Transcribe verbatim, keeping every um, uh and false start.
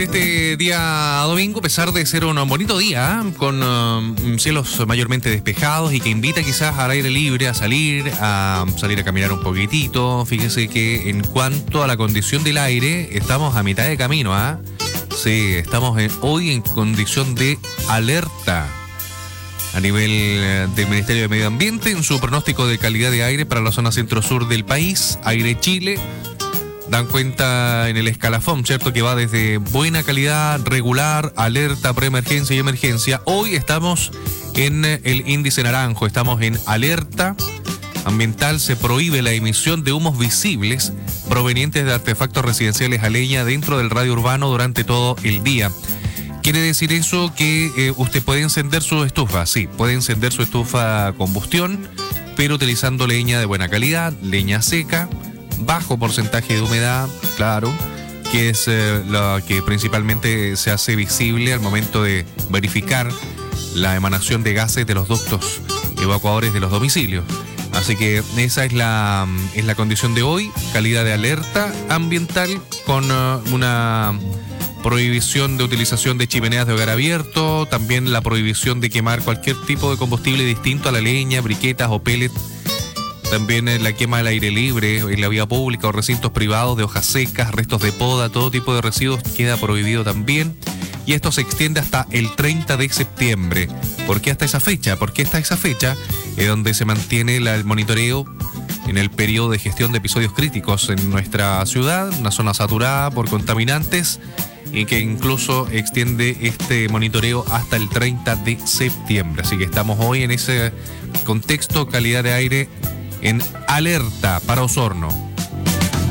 este día domingo, a pesar de ser un bonito día, con uh, cielos mayormente despejados y que invita quizás al aire libre a salir, a salir a caminar un poquitito. Fíjese que en cuanto a la condición del aire, estamos a mitad de camino, ¿ah? ¿eh? Sí, estamos en, hoy en condición de alerta a nivel del Ministerio de Medio Ambiente en su pronóstico de calidad de aire para la zona centro-sur del país. Aire Chile dan cuenta en el escalafón, ¿cierto? Que va desde buena calidad, regular, alerta, preemergencia y emergencia. Hoy estamos en el índice naranjo, estamos en alerta ambiental. Se prohíbe la emisión de humos visibles provenientes de artefactos residenciales a leña dentro del radio urbano durante todo el día. ¿Quiere decir eso que eh, usted puede encender su estufa? Sí, puede encender su estufa a combustión, pero utilizando leña de buena calidad, leña seca, bajo porcentaje de humedad, claro, que es eh, lo que principalmente se hace visible al momento de verificar la emanación de gases de los ductos evacuadores de los domicilios. Así que esa es la, es la condición de hoy, calidad de alerta ambiental con uh, una prohibición de utilización de chimeneas de hogar abierto, también la prohibición de quemar cualquier tipo de combustible distinto a la leña, briquetas o pellets. También la quema al aire libre, en la vía pública o recintos privados de hojas secas, restos de poda, todo tipo de residuos queda prohibido también. Y esto se extiende hasta el treinta de septiembre. ¿Por qué hasta esa fecha? Porque hasta esa fecha es donde se mantiene la, el monitoreo en el periodo de gestión de episodios críticos en nuestra ciudad, una zona saturada por contaminantes, y que incluso extiende este monitoreo hasta el treinta de septiembre. Así que estamos hoy en ese contexto, calidad de aire en alerta para Osorno.